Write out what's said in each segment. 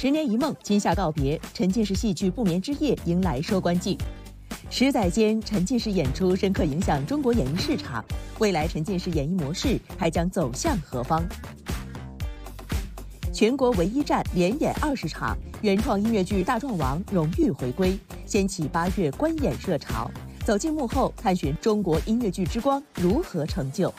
10年一梦，今夏告别，沉浸式戏剧《不眠之夜》迎来收官季。10载间，沉浸式演出深刻影响中国演艺市场，未来沉浸式演艺模式还将走向何方？全国唯一站连演20场，原创音乐剧《大壮王》荣誉回归，掀起8月观演热潮。走进幕后，探寻中国音乐剧之光如何成就。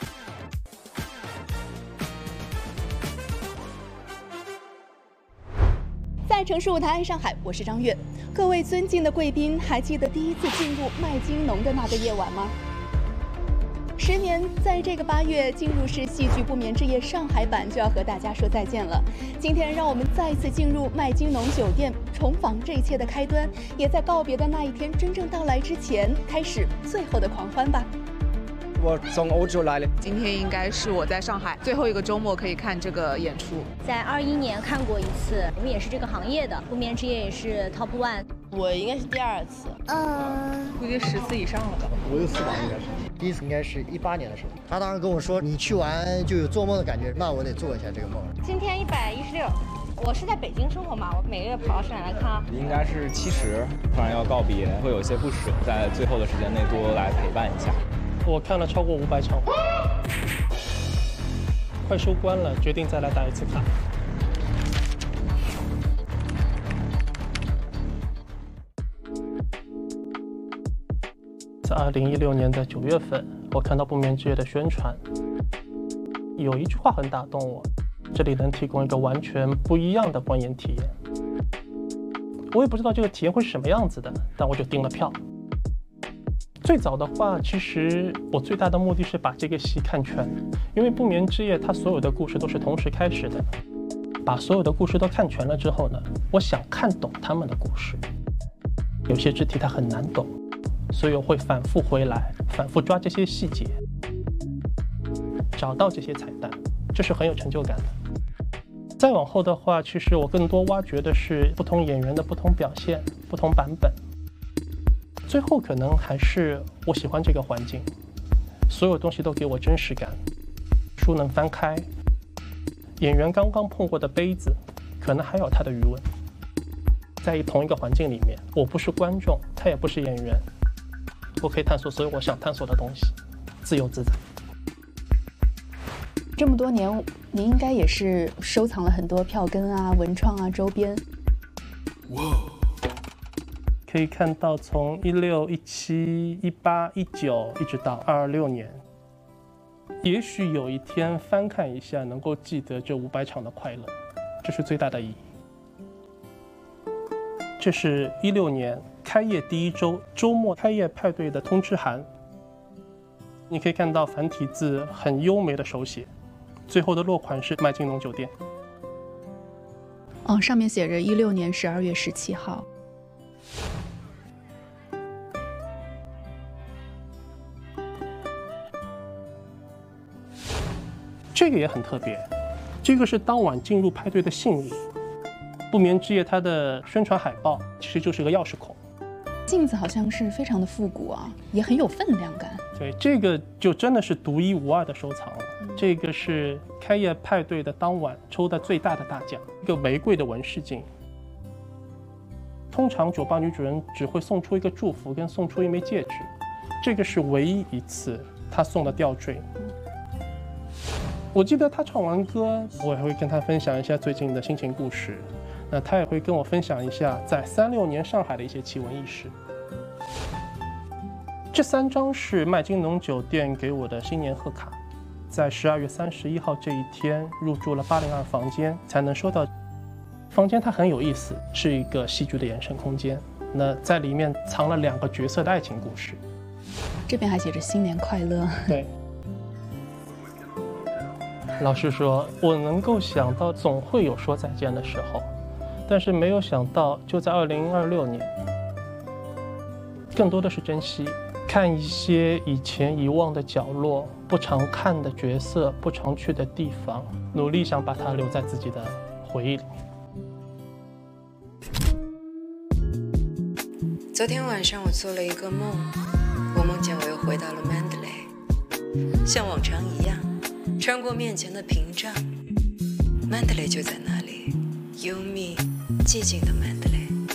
在城市舞台爱上海，我是张悦。各位尊敬的贵宾，还记得第一次进入麦金农的那个夜晚吗？10年，在这个8月，进入式戏剧《不眠之夜》上海版就要和大家说再见了。今天，让我们再次进入麦金农酒店，重访这一切的开端，也在告别的那一天真正到来之前，开始最后的狂欢吧。 我从欧洲来了， 今天应该是我在上海最后一个周末可以看这个演出。 在21年看过一次，我们也是这个行业的，不眠之夜也是 top one。 我应该是第2次， 估计10次以上了吧。 5、6次吧，应该是。第一次应该是18年的时候，他当时跟我说，你去完就有做梦的感觉，那我得做一下这个梦。 今天116，我是在北京生活嘛，我每个月跑到上海来看。 应该是70，突然要告别，会有些不舍，在最后的时间内多来陪伴一下。 我看了超过500场，快收官了，决定再来打一次卡。在2016年的9月份，我看到《不眠之夜》的宣传，有一句话很打动我：这里能提供一个完全不一样的观演体验。我也不知道这个体验会是什么样子的，但我就订了票。最早的话，其实我最大的目的是把这个戏看全，因为《不眠之夜》它所有的故事都是同时开始的。把所有的故事都看全了之后呢，我想看懂他们的故事。有些肢体它很难懂，所以我会反复回来，反复抓这些细节，找到这些彩蛋，这是很有成就感的。再往后的话，其实我更多挖掘的是不同演员的不同表现、不同版本。最后可能还是我喜欢这个环境，所有东西都给我真实感。书能翻开，演员刚刚碰过的杯子，可能还有他的余温。在同一个环境里面，我不是观众，他也不是演员，我可以探索所有我想探索的东西，自由自在。 这么多年，您应该也是收藏了很多票根啊、文创啊、周边。 哇！可以看到，从16、17、18、19，一直到26年，也许有一天翻看一下，能够记得这500场的快乐，这是最大的意义。这是16年开业第1周周末开业派对的通知函，你可以看到繁体字很优美的手写，最后的落款是麦金农酒店。 上面写着16年12月17号。 这个也很特别，这个是当晚进入派对的信物。不眠之夜它的宣传海报其实就是个钥匙孔。 镜子好像是非常的复古啊，也很有分量感。 对，这个就真的是独一无二的收藏了。这个是开业派对的当晚抽的最大的大奖，一个玫瑰的纹饰镜。通常酒吧女主人只会送出一个祝福跟送出一枚戒指，这个是唯一一次她送的吊坠。我记得他唱完歌，我也会跟他分享一下最近的心情故事。那他也会跟我分享一下在36年上海的一些奇闻异事。这3张是麦金农酒店给我的新年贺卡，在12月31号这一天入住了802房间才能收到。房间它很有意思，是一个戏剧的延伸空间。那在里面藏了2个角色的爱情故事。 这边还写着新年快乐。 对。老实说，我能够想到总会有说再见的时候，但是没有想到就在2026年，更多的是珍惜，看一些以前遗忘的角落，不常看的角色，不常去的地方，努力想把它留在自己的回忆里面。昨天晚上我做了一个梦，我梦见我又回到了曼德雷，像往常一样穿过面前的屏障，曼德雷就在那里，幽密寂静的曼德